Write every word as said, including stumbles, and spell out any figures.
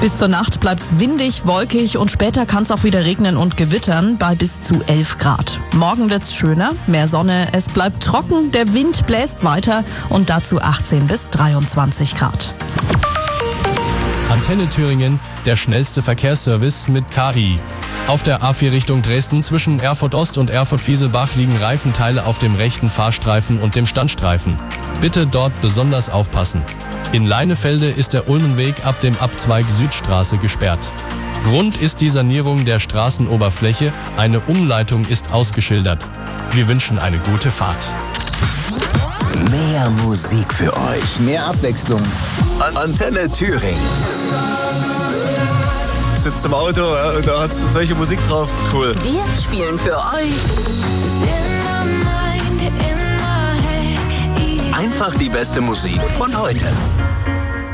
Bis zur Nacht bleibt's windig, wolkig und später kann es auch wieder regnen und gewittern bei bis zu elf Grad. Morgen wird's schöner, mehr Sonne, es bleibt trocken, der Wind bläst weiter und dazu achtzehn bis dreiundzwanzig Grad. Antenne Thüringen, der schnellste Verkehrsservice mit K I. Auf der A vier Richtung Dresden zwischen Erfurt Ost und Erfurt-Fieselbach liegen Reifenteile auf dem rechten Fahrstreifen und dem Standstreifen. Bitte dort besonders aufpassen. In Leinefelde ist der Ulmenweg ab dem Abzweig Südstraße gesperrt. Grund ist die Sanierung der Straßenoberfläche, eine Umleitung ist ausgeschildert. Wir wünschen eine gute Fahrt. Mehr Musik für euch. Mehr Abwechslung. An Antenne Thüringen. Sitzt im Auto, ja, und da hast du solche Musik drauf. Cool. Wir spielen für euch Einfach die beste Musik von heute.